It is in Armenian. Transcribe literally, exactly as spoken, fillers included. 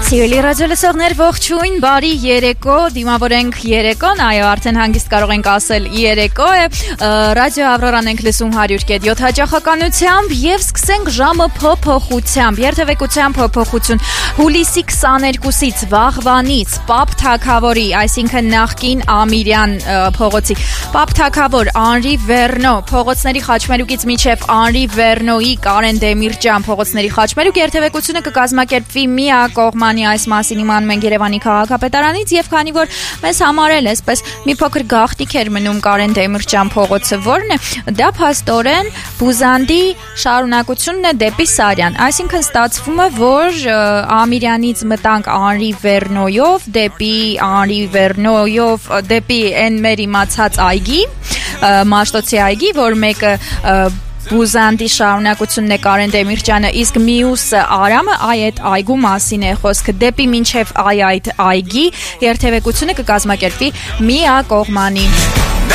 Սիրելի ռադիոլսողներ, ողջույն, բարի երեկո, դիմավորենք երեկոն, այո, արդեն հանգիստ կարող ենք ասել երեկո է, ռադիո Ավրորան ենք լսում հարյուր կետ յոթ հաճախականությամբ եւ սկսենք ժամը փոփոխությամբ, երթևեկության փոփոխություն, հուլիսի քսաներկուսից վաղվանից Պապ Թագավորի, այսինքն նախկին Ամիրյան փողոցի, Պապ Թագավոր, Անրի Վերնո, փողոցների խաչմերուկից մինչև Անրի Վերնոյի Կարեն Դեմիրճյան փողոցների խաչմերուկ երթևեկությունը կկազմակերպվի միակողմանի այս մասին իմանում ենք Երևանի քաղաքապետարանից եւ քանի որ մեզ համարել էսպես մի փոքր գաղտնիք էր մնում Կարեն Դեմիրճյան փողոցը որն է դա փաստորեն Բուզանդի շարունակությունն է դեպի Սարյան այսինքն ստացվում է որ Ամիրյանից մտանք Անրի Վերնոյով դեպի Անրի Վերնոյով դեպի այն մեր իմացած այգի Մաշտոցի այգի որ մեկը Բուզանդի շարունակությունն է Կարեն Դեմիրճյանը, իսկ մյուսը Արամը այ այդ այգու մասին է խոսքը դեպի մինչև այ այդ այգի երթևեկությունը կկազմակերպվի միակողմանի